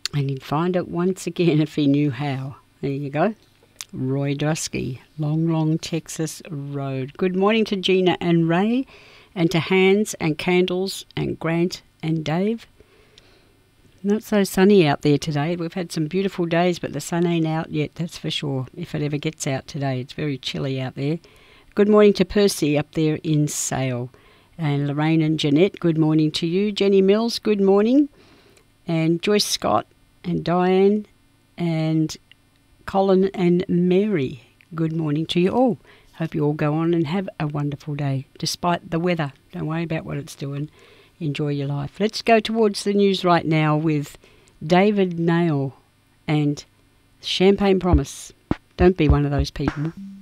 And he'd find it once again if he knew how. There you go. Roy Dusky, Long Long Texas Road. Good morning to Gina and Ray, and to Hans and Candles and Grant and Dave. Not so sunny out there today. We've had some beautiful days, but the sun ain't out yet, that's for sure. If it ever gets out today, it's very chilly out there. Good morning to Percy up there in Sale. And Lorraine and Jeanette, good morning to you. Jenny Mills, good morning. And Joyce Scott and Diane and Colin and Mary, good morning to you all. Hope you all go on and have a wonderful day, despite the weather. Don't worry about what it's doing. Enjoy your life. Let's go towards the news right now with David Nail and Champagne Promise. Don't be one of those people.